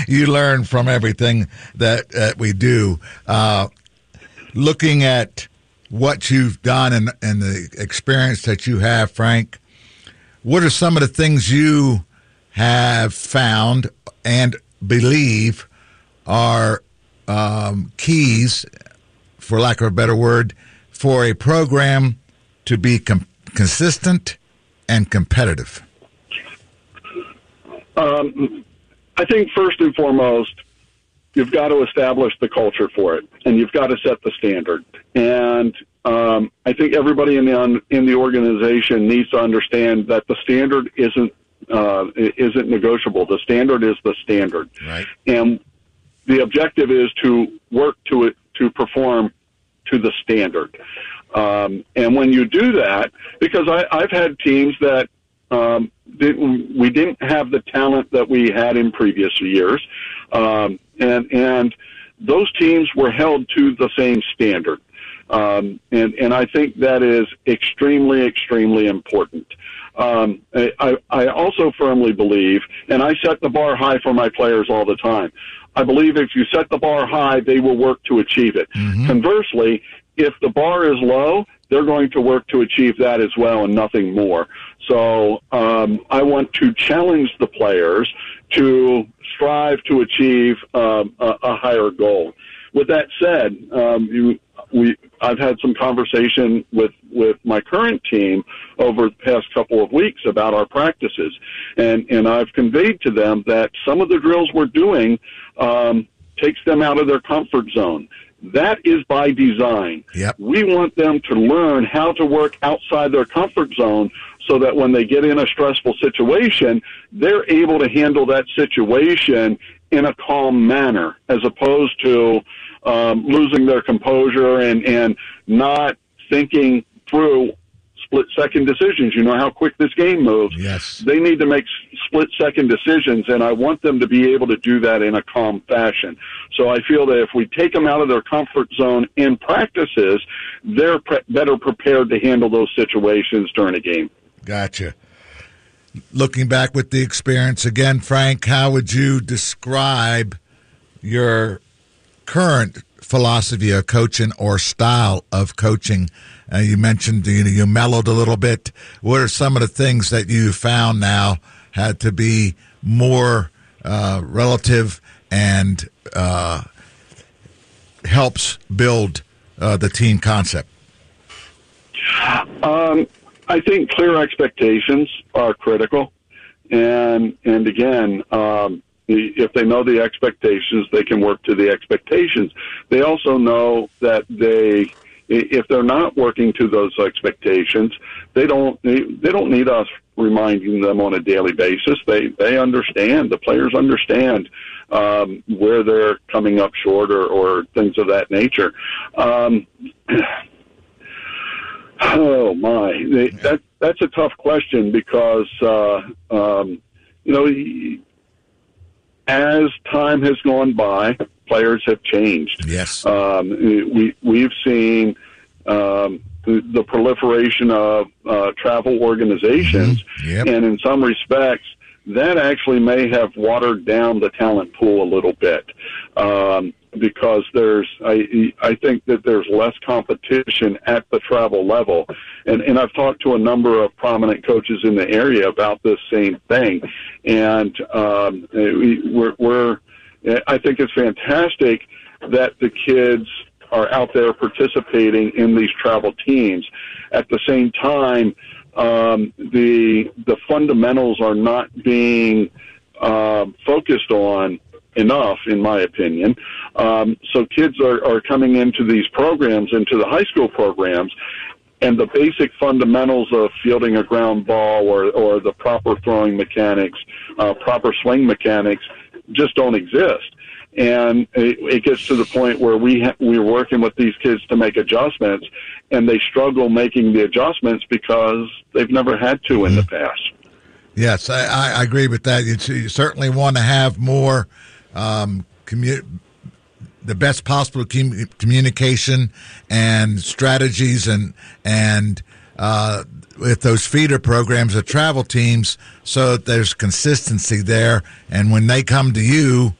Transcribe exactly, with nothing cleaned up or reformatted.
you learn from everything that, that we do. Uh, looking at what you've done and, and the experience that you have, Frank, what are some of the things you have found and believe are um, keys, for lack of a better word, for a program to be com- consistent and competitive? Um, I think first and foremost, you've got to establish the culture for it, and you've got to set the standard. And um, I think everybody in the in the organization needs to understand that the standard isn't uh, isn't negotiable. The standard is the standard, right? And the objective is to work to it to perform to the standard. Um, and when you do that, because I, I've had teams that um, didn't, we didn't have the talent that we had in previous years, um, and and those teams were held to the same standard. Um, and, and I think that is extremely, extremely important. Um, I, I also firmly believe, and I set the bar high for my players all the time, I believe if you set the bar high, they will work to achieve it. Mm-hmm. Conversely, if the bar is low, they're going to work to achieve that as well and nothing more. So um, I want to challenge the players to strive to achieve um, a, a higher goal. With that said, um, you, we, I've had some conversation with, with my current team over the past couple of weeks about our practices, and, and I've conveyed to them that some of the drills we're doing um, takes them out of their comfort zone. That is by design. Yep. We want them to learn how to work outside their comfort zone so that when they get in a stressful situation, they're able to handle that situation in a calm manner, as opposed to um, losing their composure and, and not thinking through split-second decisions. You know how quick this game moves. Yes. They need to make split-second decisions, and I want them to be able to do that in a calm fashion. So I feel that if we take them out of their comfort zone in practices, they're pre- better prepared to handle those situations during a game. Gotcha. Looking back with the experience again, Frank, how would you describe your current philosophy of coaching or style of coaching? Uh, you mentioned you, you mellowed a little bit. What are some of the things that you found now had to be more uh, relative and uh, helps build uh, the team concept? Um, I think clear expectations are critical, and and again, um, if they know the expectations, they can work to the expectations. They also know that they, if they're not working to those expectations, they don't they, they don't need us reminding them on a daily basis. They they understand. The players understand um, where they're coming up short or, or things of that nature. Um, Oh my, that that's a tough question because uh, um, you know, as time has gone by, players have changed. Yes, um, we we've seen um, the, the proliferation of uh, travel organizations, mm-hmm. Yep. And in some respects, that actually may have watered down the talent pool a little bit. Um, because there's, I, I think that there's less competition at the travel level. And, and I've talked to a number of prominent coaches in the area about this same thing. And um, we, we're, we're, I think it's fantastic that the kids are out there participating in these travel teams. At the same time, um, the, the fundamentals are not being uh, focused on enough, in my opinion. Um, so kids are, are coming into these programs, into the high school programs, and the basic fundamentals of fielding a ground ball or, or the proper throwing mechanics, uh, proper swing mechanics just don't exist. And it, it gets to the point where we ha- we're working with these kids to make adjustments, and they struggle making the adjustments because they've never had to in the past. Yes, I, I agree with that. You, you certainly want to have more um, commu- the best possible com- communication and strategies, and and uh, with those feeder programs of travel teams, so that there's consistency there. And when they come to you,